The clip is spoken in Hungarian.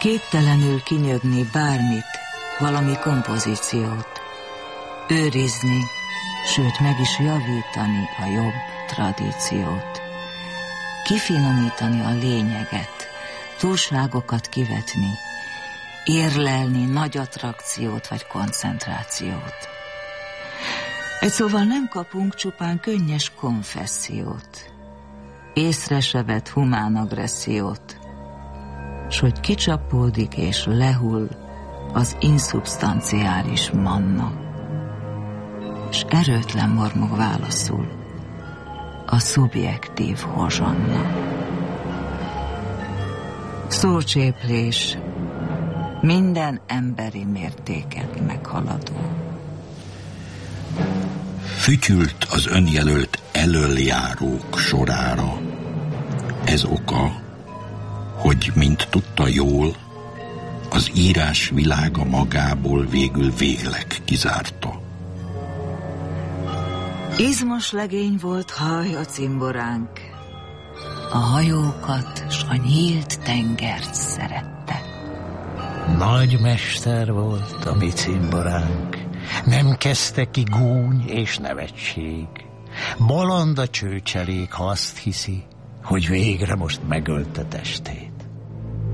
Képtelenül kinyögni bármit, valami kompozíciót, őrizni, sőt meg is javítani a jobb tradíciót, kifinomítani a lényeget, túlságokat kivetni, érlelni nagy attrakciót vagy koncentrációt. Egy szóval nem kapunk csupán könnyes konfessziót, észre se vett humán agressziót, s hogy kicsapódik és lehull az inszubstanciális manna, s erőtlen mormog válaszul a szubjektív hozsanna. Szócséplés minden emberi mértéket meghaladó. Fütyült az önjelölt elöljárók sorára. Ez oka, hogy, mint tudta jól, az írás világa magából végül végleg kizárta. Izmos legény volt haj a cimboránk, a hajókat s a nyílt tengert szerette. Nagy mester volt a mi cimboránk, nem kezdte ki gúny és nevetség. Bolond a csőcselék, ha azt hiszi, hogy végre most megölte testét.